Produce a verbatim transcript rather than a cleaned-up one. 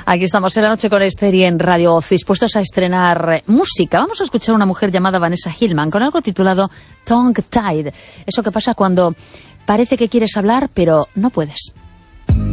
Aquí estamos en la noche con Esther y en Radio Voz, dispuestos a estrenar música. Vamos a escuchar a una mujer llamada Vanessa Hillman con algo titulado Tongue Tied. Eso que pasa cuando parece que quieres hablar, pero no puedes.